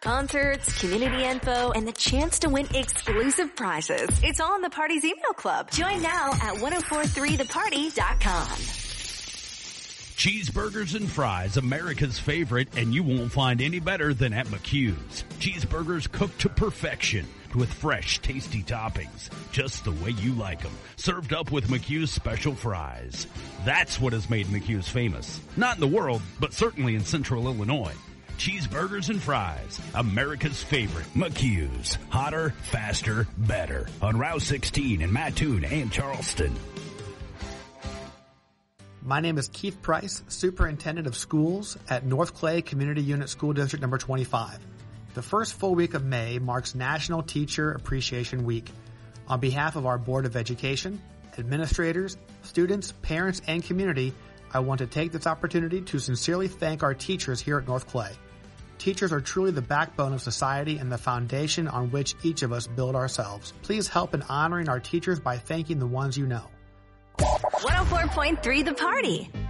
Concerts, community info, and the chance to win exclusive prizes. It's all in the Party's email club. Join now at 1043theparty.com. Cheeseburgers and fries, America's favorite, and you won't find any better than at McHugh's. Cheeseburgers cooked to perfection with fresh, tasty toppings, just the way you like them. Served up with McHugh's special fries. That's what has made McHugh's famous. Not in the world, but certainly in Central Illinois. Cheeseburgers and fries, America's favorite. McHugh's. Hotter, faster, better. On Route 16 in Mattoon and Charleston. My name is Keith Price, Superintendent of Schools at North Clay Community Unit School District number 25. The first full week of May marks National Teacher Appreciation Week. On behalf of our Board of Education, administrators, students, parents, and community, I want to take this opportunity to sincerely thank our teachers here at North Clay. Teachers are truly the backbone of society and the foundation on which each of us build ourselves. Please help in honoring our teachers by thanking the ones you know. 104.3 The Party.